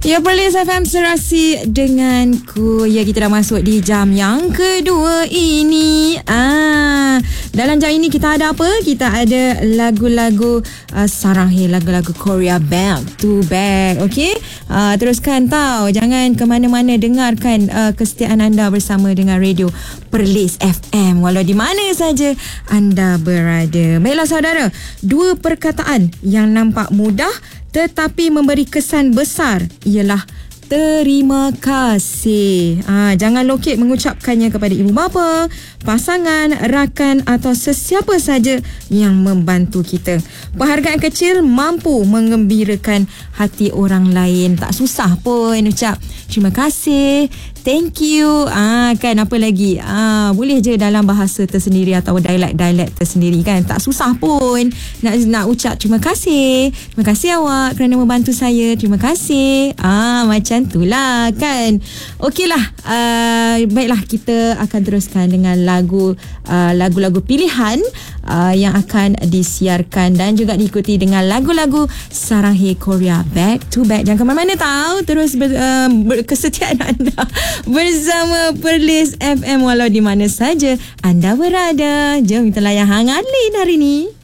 Ya, Perlis FM serasi denganku. Ya, kita dah masuk di jam yang kedua ini. Dalam jam ini kita ada apa? Kita ada lagu-lagu Saranghe, lagu-lagu Korea back to back. Okey? Teruskan tau. Jangan ke mana-mana, dengarkan kesetiaan anda bersama dengan radio Perlis FM walau di mana saja anda berada. Baiklah saudara, dua perkataan yang nampak mudah tetapi memberi kesan besar ialah terima kasih. Jangan lokek mengucapkannya kepada ibu bapa, pasangan, rakan atau sesiapa saja yang membantu kita. Penghargaan kecil mampu mengembirakan hati orang lain. Tak susah pun ucap terima kasih, thank you. Kan apa lagi? Boleh je dalam bahasa tersendiri atau dialek tersendiri kan. Tak susah pun nak ucap terima kasih. Terima kasih awak kerana membantu saya. Terima kasih. Macam itulah kan. Okeylah. Baiklah, kita akan teruskan dengan lagu-lagu pilihan yang akan disiarkan dan juga diikuti dengan lagu-lagu Saranghe Korea back to back. Jangan ke mana-mana tahu. Terus kesetiaan anda bersama Perlis FM walau di mana saja anda berada. Jom kita layan hangat Lin hari ni.